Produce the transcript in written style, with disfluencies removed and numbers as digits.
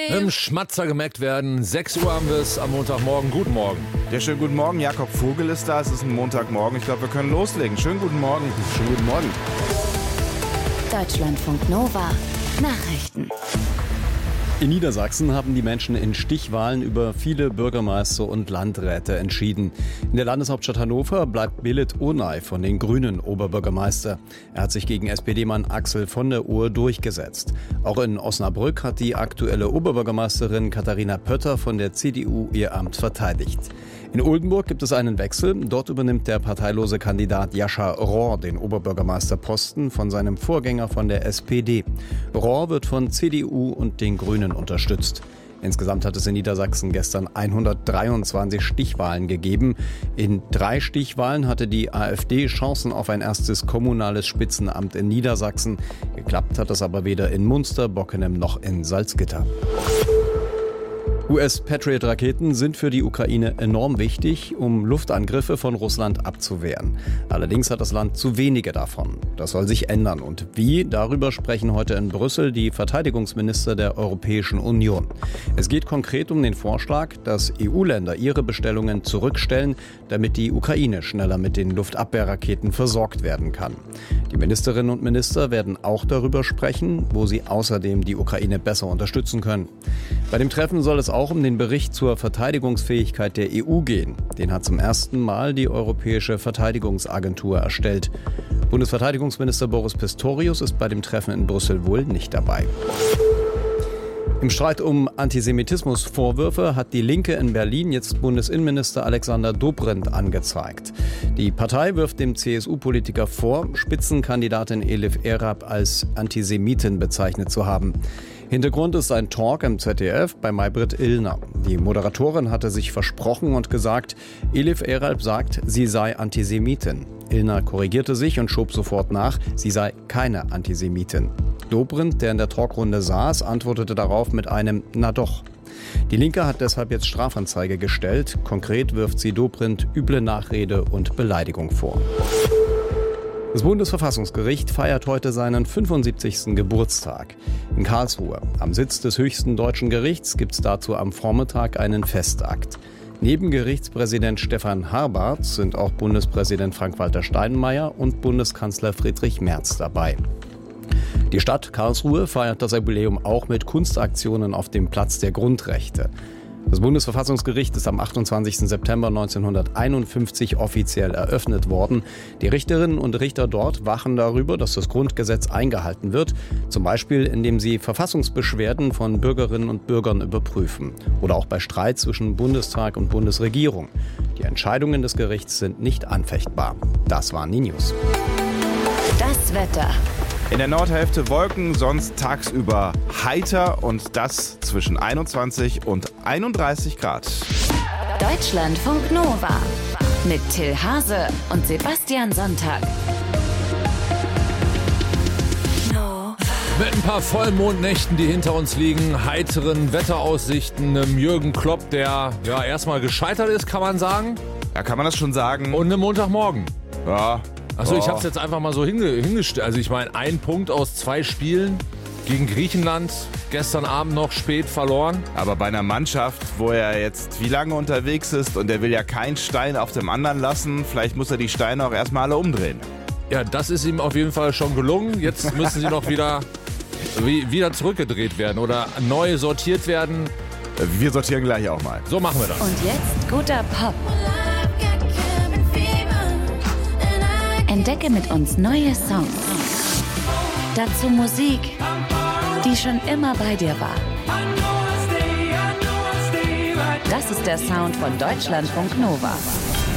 Im Schmatzer gemerkt werden. 6 Uhr haben wir es am Montagmorgen. Guten Morgen. Ja, schönen guten Morgen. Jakob Vogel ist da. Es ist ein Montagmorgen. Ich glaube, wir können loslegen. Schönen guten Morgen. Schönen guten Morgen. Deutschlandfunk Nova. Nachrichten. In Niedersachsen haben die Menschen in Stichwahlen über viele Bürgermeister und Landräte entschieden. In der Landeshauptstadt Hannover bleibt Belit Onay von den Grünen Oberbürgermeister. Er hat sich gegen SPD-Mann Axel von der Ohe durchgesetzt. Auch in Osnabrück hat die aktuelle Oberbürgermeisterin Katharina Pötter von der CDU ihr Amt verteidigt. In Oldenburg gibt es einen Wechsel. Dort übernimmt der parteilose Kandidat Jascha Rohr den Oberbürgermeisterposten von seinem Vorgänger von der SPD. Rohr wird von CDU und den Grünen unterstützt. Insgesamt hat es in Niedersachsen gestern 123 Stichwahlen gegeben. In 3 Stichwahlen hatte die AfD Chancen auf ein erstes kommunales Spitzenamt in Niedersachsen. Geklappt hat es aber weder in Munster, Bockenem noch in Salzgitter. US-Patriot-Raketen sind für die Ukraine enorm wichtig, um Luftangriffe von Russland abzuwehren. Allerdings hat das Land zu wenige davon. Das soll sich ändern. Und wie? Darüber sprechen heute in Brüssel die Verteidigungsminister der Europäischen Union. Es geht konkret um den Vorschlag, dass EU-Länder ihre Bestellungen zurückstellen, damit die Ukraine schneller mit den Luftabwehrraketen versorgt werden kann. Die Ministerinnen und Minister werden auch darüber sprechen, wo sie außerdem die Ukraine besser unterstützen können. Bei dem Treffen soll es auch um den Bericht zur Verteidigungsfähigkeit der EU gehen. Den hat zum ersten Mal die Europäische Verteidigungsagentur erstellt. Bundesverteidigungsminister Boris Pistorius ist bei dem Treffen in Brüssel wohl nicht dabei. Im Streit um Antisemitismusvorwürfe hat die Linke in Berlin jetzt Bundesinnenminister Alexander Dobrindt angezeigt. Die Partei wirft dem CSU-Politiker vor, Spitzenkandidatin Elif Erab als Antisemitin bezeichnet zu haben. Hintergrund ist ein Talk im ZDF bei Maybrit Illner. Die Moderatorin hatte sich versprochen und gesagt, Elif Erab sagt, sie sei Antisemitin. Illner korrigierte sich und schob sofort nach, sie sei keine Antisemitin. Dobrindt, der in der Talkrunde saß, antwortete darauf mit einem Na doch. Die Linke hat deshalb jetzt Strafanzeige gestellt. Konkret wirft sie Dobrindt üble Nachrede und Beleidigung vor. Das Bundesverfassungsgericht feiert heute seinen 75. Geburtstag. In Karlsruhe, am Sitz des höchsten deutschen Gerichts, gibt es dazu am Vormittag einen Festakt. Neben Gerichtspräsident Stefan Harbart sind auch Bundespräsident Frank-Walter Steinmeier und Bundeskanzler Friedrich Merz dabei. Die Stadt Karlsruhe feiert das Jubiläum auch mit Kunstaktionen auf dem Platz der Grundrechte. Das Bundesverfassungsgericht ist am 28. September 1951 offiziell eröffnet worden. Die Richterinnen und Richter dort wachen darüber, dass das Grundgesetz eingehalten wird, zum Beispiel indem sie Verfassungsbeschwerden von Bürgerinnen und Bürgern überprüfen oder auch bei Streit zwischen Bundestag und Bundesregierung. Die Entscheidungen des Gerichts sind nicht anfechtbar. Das waren die News. Das Wetter. In der Nordhälfte Wolken, sonst tagsüber heiter und das zwischen 21 und 31 Grad. Deutschlandfunk Nova. Mit Till Hase und Sebastian Sonntag. Mit ein paar Vollmondnächten, die hinter uns liegen, heiteren Wetteraussichten, einem Jürgen Klopp, der ja erstmal gescheitert ist, kann man sagen. Ja, kann man das schon sagen? Und einem Montagmorgen. Ja. Achso, ich hab's jetzt einfach mal so hingestellt. Also ich meine, 1 Punkt aus 2 Spielen gegen Griechenland, gestern Abend noch spät verloren. Aber bei einer Mannschaft, wo er jetzt wie lange unterwegs ist und er will ja keinen Stein auf dem anderen lassen, vielleicht muss er die Steine auch erstmal alle umdrehen. Ja, das ist ihm auf jeden Fall schon gelungen. Jetzt müssen sie noch wieder zurückgedreht werden oder neu sortiert werden. Wir sortieren gleich auch mal. So machen wir das. Und jetzt guter Pop. Entdecke mit uns neue Songs. Dazu Musik, die schon immer bei dir war. Das ist der Sound von Deutschlandfunk Nova.